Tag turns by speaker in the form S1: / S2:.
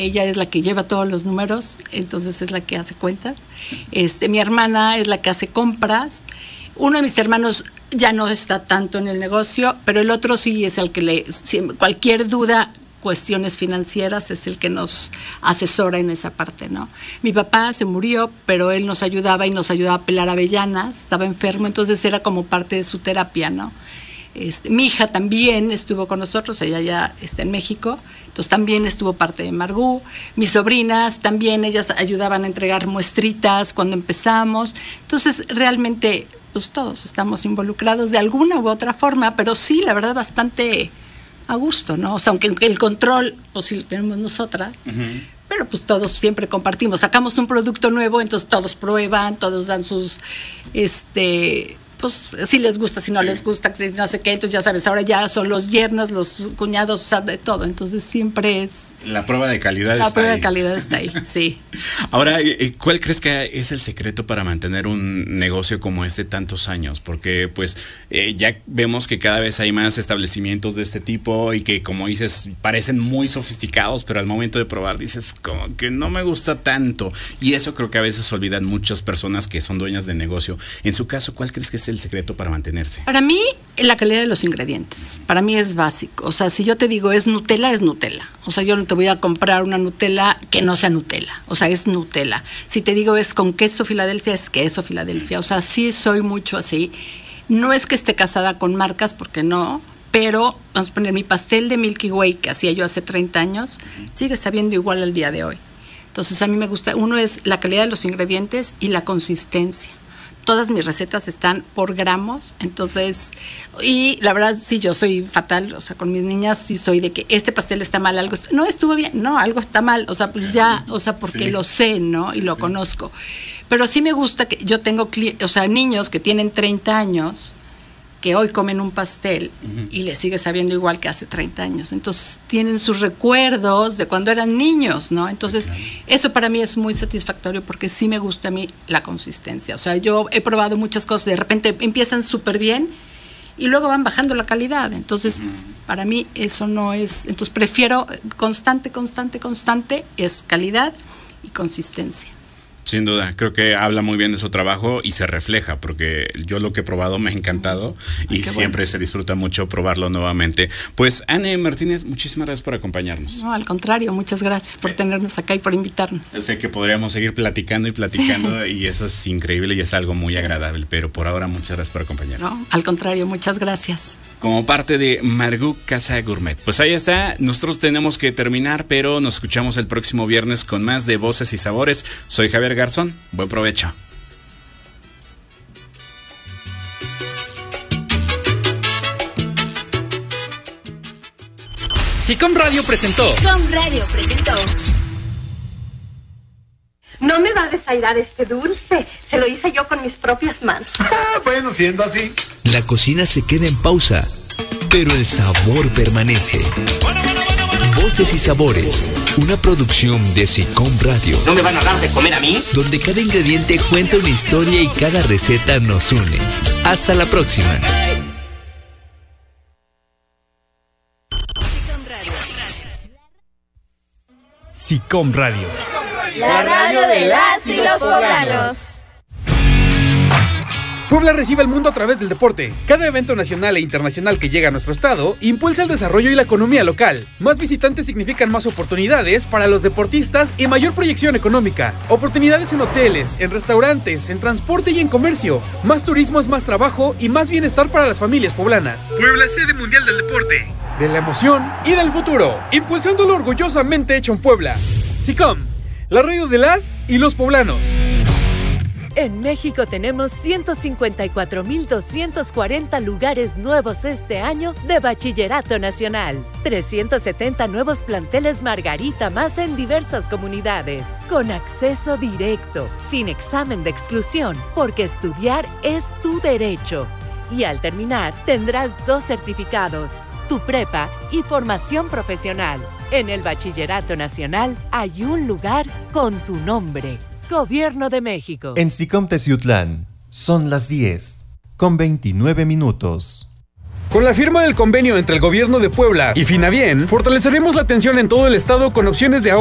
S1: ella es la que lleva todos los números, entonces es la que hace cuentas. Mi hermana es la que hace compras. Uno de mis hermanos ya no está tanto en el negocio, pero el otro sí es el que cualquier duda, cuestiones financieras, es el que nos asesora en esa parte, ¿no? Mi papá se murió, pero él nos ayudaba a pelar avellanas, estaba enfermo, entonces era como parte de su terapia, ¿no? Mi hija también estuvo con nosotros, ella ya está en México, entonces también estuvo parte de Margú. Mis sobrinas también, ellas ayudaban a entregar muestritas cuando empezamos. Entonces realmente pues todos estamos involucrados de alguna u otra forma, pero sí, la verdad, bastante a gusto, ¿no? O sea, aunque el control pues sí lo tenemos nosotras, pero pues todos siempre compartimos. Sacamos un producto nuevo, entonces todos prueban, todos dan sus pues si les gusta, si no les gusta, si no sé qué, entonces ya sabes, ahora ya son los yernos, los cuñados, o sea, de todo, entonces siempre es...
S2: La prueba de calidad está ahí.
S1: La prueba de calidad está ahí, sí.
S2: Ahora, ¿cuál crees que es el secreto para mantener un negocio como este tantos años? Porque pues ya vemos que cada vez hay más establecimientos de este tipo y que, como dices, parecen muy sofisticados, pero al momento de probar dices, como que no me gusta tanto. Y eso creo que a veces olvidan muchas personas que son dueñas de negocio. En su caso, ¿cuál crees que es el secreto para mantenerse?
S1: Para mí, la calidad de los ingredientes. Para mí es básico. O sea, si yo te digo es Nutella, es Nutella. O sea, yo no te voy a comprar una Nutella que no sea Nutella. O sea, es Nutella. Si te digo es con queso Filadelfia, es queso Filadelfia. O sea, sí soy mucho así. No es que esté casada con marcas, porque no, pero vamos a poner mi pastel de Milky Way que hacía yo hace 30 años, sigue sabiendo igual al día de hoy. Entonces, a mí me gusta, uno es la calidad de los ingredientes y la consistencia. Todas mis recetas están por gramos, entonces, y la verdad sí, yo soy fatal, o sea, con mis niñas sí soy de que este pastel está mal, algo no estuvo bien, no, algo está mal, o sea, pues ya, o sea, porque sí, lo sé, ¿no? Y lo conozco. Pero sí me gusta que yo tengo, o sea, niños que tienen 30 años, que hoy comen un pastel y les sigue sabiendo igual que hace 30 años. Entonces tienen sus recuerdos de cuando eran niños, ¿no? Entonces eso para mí es muy satisfactorio porque sí me gusta a mí la consistencia. O sea, yo he probado muchas cosas, de repente empiezan súper bien y luego van bajando la calidad. Entonces para mí eso no es... Entonces prefiero constante, es calidad y consistencia.
S2: Sin duda, creo que habla muy bien de su trabajo y se refleja, porque yo lo que he probado me ha encantado y siempre se disfruta mucho probarlo nuevamente. Pues Anne Martínez, muchísimas gracias por acompañarnos.
S1: No, al contrario, muchas gracias por tenernos acá y por invitarnos.
S2: Sé que podríamos seguir platicando y eso es increíble y es algo muy agradable, pero por ahora muchas gracias por acompañarnos.
S1: No, al contrario, muchas gracias.
S2: Como parte de Margú Casa Gourmet. Pues ahí está, nosotros tenemos que terminar, pero nos escuchamos el próximo viernes con más de Voces y Sabores. Soy Javier Garzón, buen provecho.
S3: SICOM Radio presentó.
S4: No me va a desairar este dulce. Se lo hice yo con mis propias manos.
S5: Bueno, siendo así.
S6: La cocina se queda en pausa, pero el sabor permanece. Voces y Sabores, una producción de SICOM Radio.
S7: ¿No me van a dar de comer a mí?
S6: Donde cada ingrediente cuenta una historia y cada receta nos une. Hasta la próxima.
S3: SICOM Radio.
S8: La radio de las y los poblanos.
S3: Puebla recibe al mundo a través del deporte. Cada evento nacional e internacional que llega a nuestro estado impulsa el desarrollo y la economía local. Más visitantes significan más oportunidades para los deportistas y mayor proyección económica. Oportunidades en hoteles, en restaurantes, en transporte y en comercio. Más turismo es más trabajo y más bienestar para las familias poblanas. Puebla, sede mundial del deporte, de la emoción y del futuro. Impulsándolo orgullosamente hecho en Puebla. SICOM, la radio de las y los poblanos.
S9: En México tenemos 154,240 lugares nuevos este año de Bachillerato Nacional. 370 nuevos planteles Margarita más en diversas comunidades. Con acceso directo, sin examen de exclusión, porque estudiar es tu derecho. Y al terminar, tendrás 2 certificados, tu prepa y formación profesional. En el Bachillerato Nacional hay un lugar con tu nombre. Gobierno de México.
S10: En SICOM Teciutlán son las 10:29.
S3: Con la firma del convenio entre el Gobierno de Puebla y Finabien, fortaleceremos la atención en todo el estado con opciones de ahorro